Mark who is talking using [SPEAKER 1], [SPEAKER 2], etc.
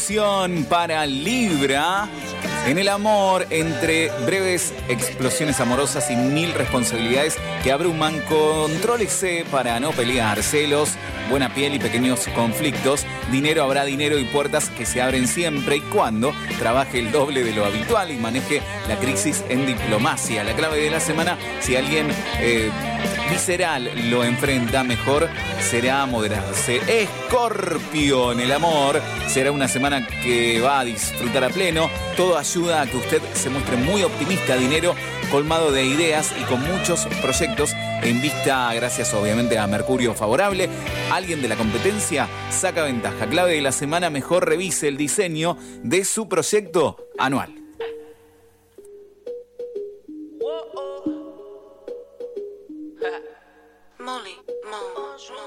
[SPEAKER 1] situación para Libra. En el amor, entre breves explosiones amorosas y 1000 responsabilidades que abruman, contrólese para no pelear, celos, buena piel y pequeños conflictos. Dinero, habrá dinero y puertas que se abren siempre y cuando trabaje el doble de lo habitual y maneje la crisis en diplomacia. La clave de la semana, si alguien visceral lo enfrenta, mejor será moderarse. Escorpio, en el amor, será una semana que va a disfrutar a pleno. Todo ayuda a que usted se muestre muy optimista. Dinero colmado de ideas y con muchos proyectos en vista, gracias obviamente a Mercurio favorable. Alguien de la competencia saca ventaja. Clave de la semana, mejor revise el diseño de su proyecto anual.